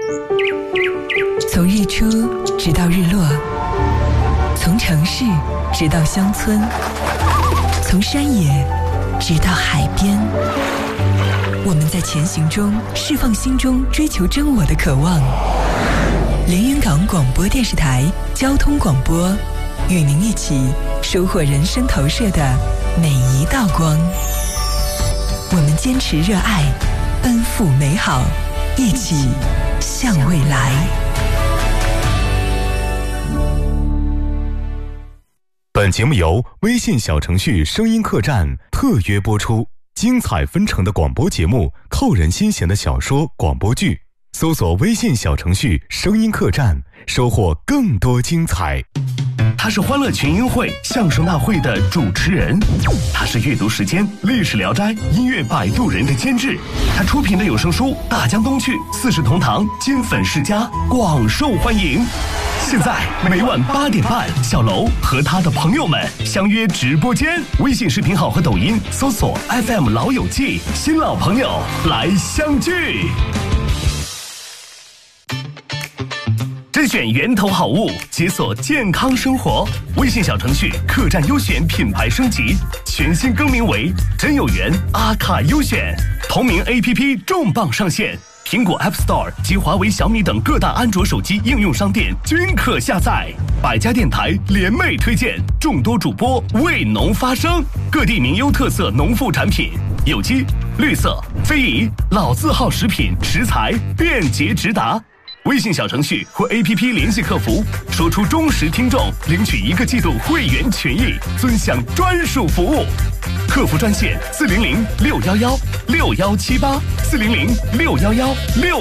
从日出直到日落，从城市直到乡村，从山野直到海边，我们在前行中释放心中追求真我的渴望。连云港广播电视台交通广播，与您一起收获人生投射的每一道光。我们坚持热爱，奔赴美好，一起向未来。 本节目由微信小程序声音客栈特约播出，精彩纷呈的广播节目，扣人心弦的小说广播剧，搜索微信小程序声音客栈，收获更多精彩。 他是欢乐群英会相声大会的主持人，他是阅读时间历史聊斋音乐摆渡人的监制，他出品的有声书大江东去四世同堂金粉世家广受欢迎。现在每晚8点半，小楼和他的朋友们相约直播间，微信视频号和抖音搜索 FM 老友记，新老朋友来相聚。甄选源头好物，解锁健康生活。微信小程序客栈优选品牌升级，全新更名为真有缘阿卡优选。同名 APP 重磅上线，苹果 App Store 及华为、小米等各大安卓手机应用商店均可下载。百家电台联袂推荐，众多主播为农发声，各地名优特色农副产品，有机、绿色、非遗、老字号食品食材便捷直达。微信小程序或 APP 联系客服，说出忠实听众，领取1个季度会员权益，尊享专属服务。客服专线400-611-6178，400-611-6。